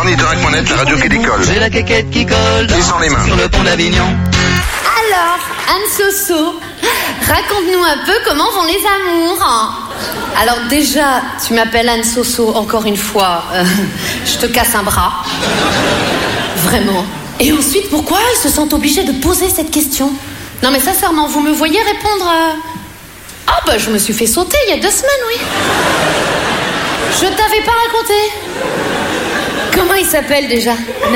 Ornithorynque.net, la radio qui décolle. J'ai la quéquette qui colle Et sans les mains. sur le pont d'Avignon. Alors, Anne Soso, raconte-nous un peu comment vont les amours. Alors déjà, tu m'appelles Anne Soso encore une fois, je te casse un bras. Vraiment. Et ensuite, pourquoi ils se sentent obligés de poser cette question? Non mais sincèrement, vous me voyez répondre Ah bah je me suis fait sauter il y a 2 semaines, oui. Je t'avais pas raconté. Comment il s'appelle déjà?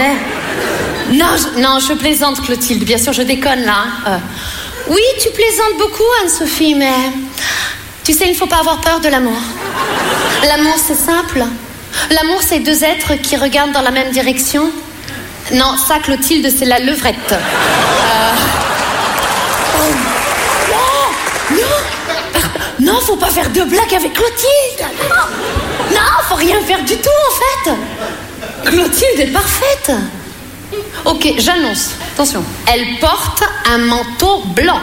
Non, je plaisante, Clotilde. Bien sûr, je déconne là. Oui, tu plaisantes beaucoup, Anne-Sophie, mais tu sais, il ne faut pas avoir peur de l'amour. L'amour, c'est simple. L'amour, c'est 2 êtres qui regardent dans la même direction. Non, ça, Clotilde, c'est la levrette. Non, faut pas faire de blagues avec Clotilde. Non, faut rien faire du tout, en fait. Clotilde est parfaite. Ok, j'annonce. Attention. Elle porte un manteau blanc.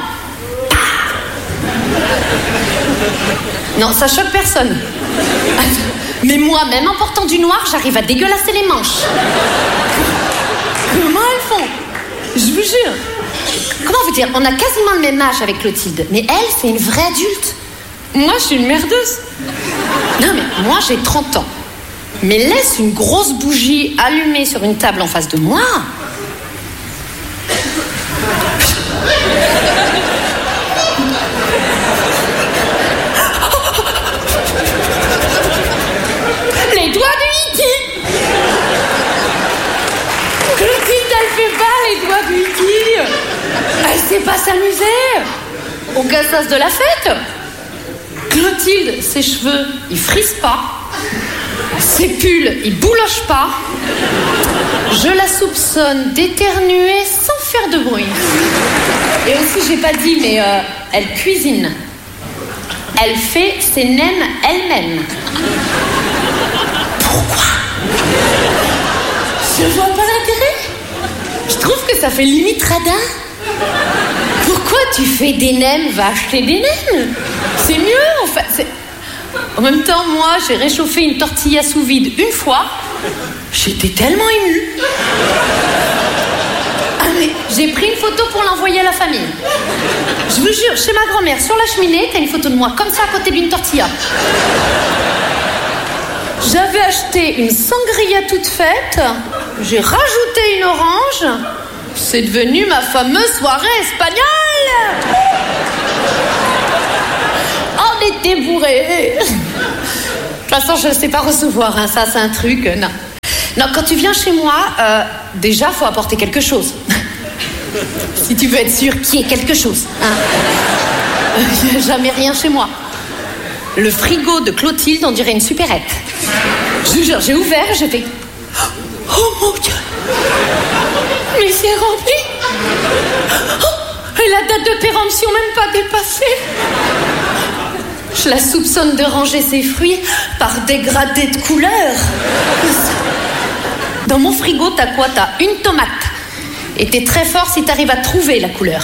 Non, ça choque personne. Mais moi, même en portant du noir, j'arrive à dégueulasser les manches. Comment elles font? Je vous jure. Comment vous dire? On a quasiment le même âge avec Clotilde. Mais elle, c'est une vraie adulte. Moi, je suis une merdeuse. Non, mais moi, j'ai 30 ans. Mais laisse une grosse bougie allumée sur une table en face de moi. Les doigts de Iti. Clotilde, elle fait pas les doigts de Iti. Elle sait pas s'amuser. Au cassage de la fête. Clotilde, ses cheveux, ils frisent pas. Ses pulls, ils boulochent pas. Je la soupçonne d'éternuer sans faire de bruit. Et aussi, j'ai pas dit, mais elle cuisine. Elle fait ses nems elle-même. Pourquoi? Je vois pas l'intérêt. Je trouve que ça fait limite radin. Pourquoi tu fais des nems? Va acheter des nems. C'est mieux, en fait. En même temps, moi, j'ai réchauffé une tortilla sous vide une fois. J'étais tellement émue. Ah, mais j'ai pris une photo pour l'envoyer à la famille. Je vous jure, chez ma grand-mère, sur la cheminée, t'as une photo de moi comme ça à côté d'une tortilla. J'avais acheté une sangria toute faite. J'ai rajouté une orange. C'est devenu ma fameuse soirée espagnole. On était bourrés. De toute façon, je ne sais pas recevoir, hein. Ça c'est un truc, non. Non, quand tu viens chez moi, déjà, faut apporter quelque chose. Si tu veux être sûr qu'il y ait quelque chose. Il n'y a jamais rien chez moi. Le frigo de Clotilde, on dirait une supérette. Je vous jure, j'ai ouvert, j'ai fait... Oh mon Dieu! Mais c'est rempli! Oh, et la date de péremption même pas dépassée! Je la soupçonne de ranger ses fruits par dégradé de couleur. Dans mon frigo, t'as quoi? T'as une tomate. Et t'es très fort si t'arrives à trouver la couleur.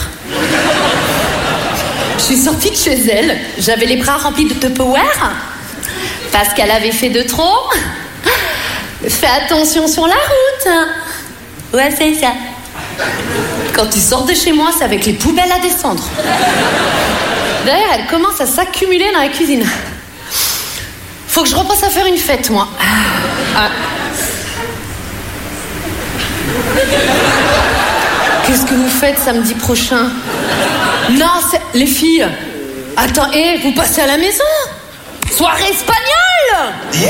Je suis sortie de chez elle. J'avais les bras remplis de Tupperware. Parce qu'elle avait fait de trop. Fais attention sur la route. Ouais, c'est ça. Quand tu sors de chez moi, c'est avec les poubelles à descendre. D'ailleurs, elle commence à s'accumuler dans la cuisine. Faut que je repasse à faire une fête, moi. Qu'est-ce que vous faites samedi prochain? Non, c'est... Les filles. Attends, vous passez à la maison? Soirée espagnole!